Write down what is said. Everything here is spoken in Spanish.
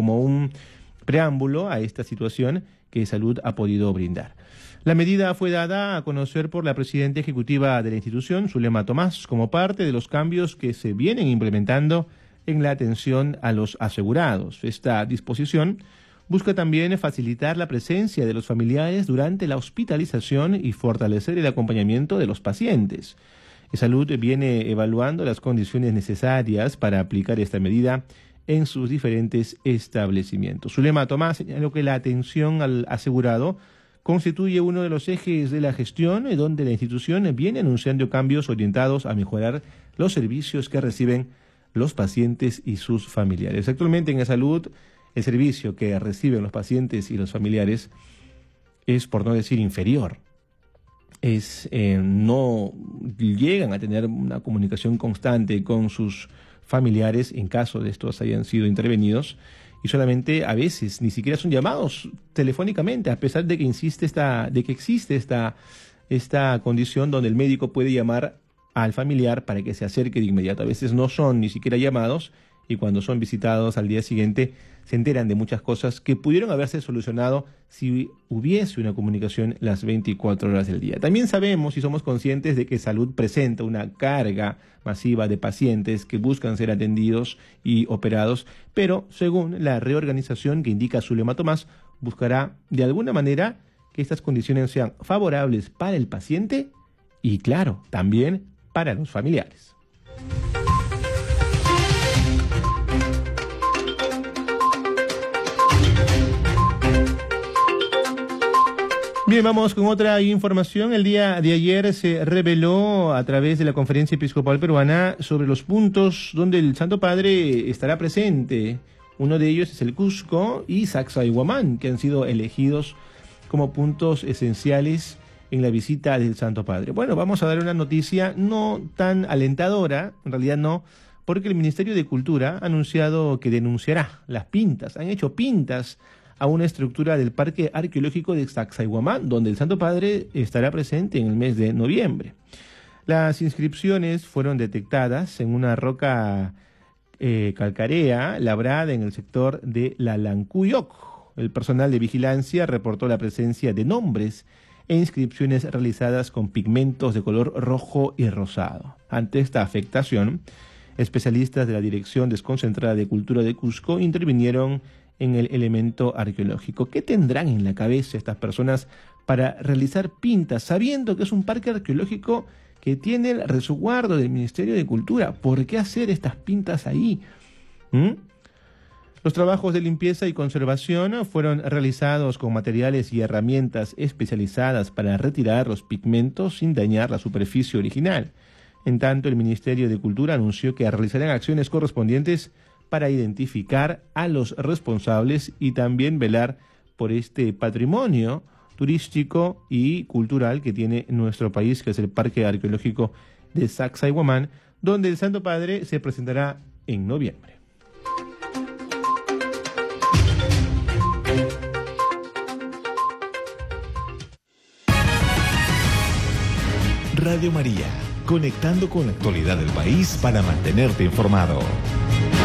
como un preámbulo a esta situación que Salud ha podido brindar. La medida fue dada a conocer por la presidenta ejecutiva de la institución, Zulema Tomás, como parte de los cambios que se vienen implementando en la atención a los asegurados. Esta disposición busca también facilitar la presencia de los familiares durante la hospitalización y fortalecer el acompañamiento de los pacientes. Salud viene evaluando las condiciones necesarias para aplicar esta medida en sus diferentes establecimientos. Zulema Tomás señaló que la atención al asegurado constituye uno de los ejes de la gestión, donde la institución viene anunciando cambios orientados a mejorar los servicios que reciben los pacientes y sus familiares. Actualmente en Salud, el servicio que reciben los pacientes y los familiares es, por no decir inferior, no llegan a tener una comunicación constante con sus familiares en caso de estos hayan sido intervenidos, y solamente a veces ni siquiera son llamados telefónicamente, a pesar de que existe esta condición donde el médico puede llamar al familiar para que se acerque de inmediato. A veces no son ni siquiera llamados, y cuando son visitados al día siguiente se enteran de muchas cosas que pudieron haberse solucionado si hubiese una comunicación las 24 horas del día. También sabemos y somos conscientes de que Salud presenta una carga masiva de pacientes que buscan ser atendidos y operados, pero según la reorganización que indica Zulema Tomás, buscará de alguna manera que estas condiciones sean favorables para el paciente y, claro, también para los familiares. Bien, vamos con otra información. El día de ayer se reveló a través de la Conferencia Episcopal Peruana sobre los puntos donde el Santo Padre estará presente. Uno de ellos es el Cusco y Sacsayhuamán, que han sido elegidos como puntos esenciales en la visita del Santo Padre. Bueno, vamos a dar una noticia no tan alentadora, en realidad no, porque el Ministerio de Cultura ha anunciado que denunciará las pintas. Han hecho pintas a una estructura del Parque Arqueológico de Sacsayhuamán, donde el Santo Padre estará presente en el mes de noviembre. Las inscripciones fueron detectadas en una roca calcárea labrada en el sector de Lalancuyoc. El personal de vigilancia reportó la presencia de nombres e inscripciones realizadas con pigmentos de color rojo y rosado. Ante esta afectación, especialistas de la Dirección Desconcentrada de Cultura de Cusco intervinieron en el elemento arqueológico. ¿Qué tendrán en la cabeza estas personas para realizar pintas, sabiendo que es un parque arqueológico que tiene el resguardo del Ministerio de Cultura? ¿Por qué hacer estas pintas ahí? Los trabajos de limpieza y conservación fueron realizados con materiales y herramientas especializadas para retirar los pigmentos sin dañar la superficie original. En tanto, el Ministerio de Cultura anunció que realizarán acciones correspondientes para identificar a los responsables y también velar por este patrimonio turístico y cultural que tiene nuestro país, que es el Parque Arqueológico de Sacsayhuamán, donde el Santo Padre se presentará en noviembre. Radio María, conectando con la actualidad del país para mantenerte informado.